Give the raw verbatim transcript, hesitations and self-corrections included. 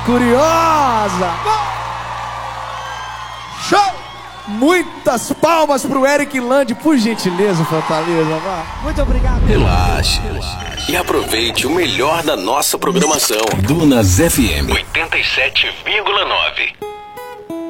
Curiosa. Show! Muitas palmas pro Eric Lande, por gentileza, Fortaleza. Vá. Muito obrigado. Relaxe, relaxe e aproveite o melhor da nossa programação. Dunas F M oitenta e sete vírgula nove.